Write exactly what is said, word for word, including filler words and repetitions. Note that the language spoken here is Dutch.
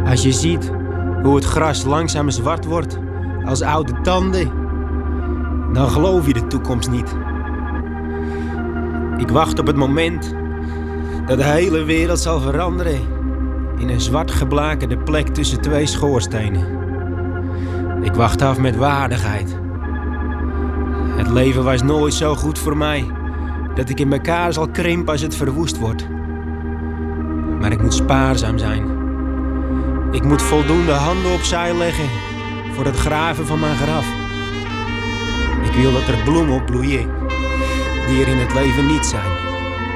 Als je ziet hoe het gras langzaam zwart wordt als oude tanden, dan geloof je de toekomst niet. Ik wacht op het moment dat de hele wereld zal veranderen in een zwart geblakerde plek tussen twee schoorstenen. Ik wacht af met waardigheid. Het leven was nooit zo goed voor mij dat ik in elkaar zal krimpen als het verwoest wordt. Maar ik moet spaarzaam zijn. Ik moet voldoende handen opzij leggen voor het graven van mijn graf. Ik wil dat er bloemen opbloeien die er in het leven niet zijn.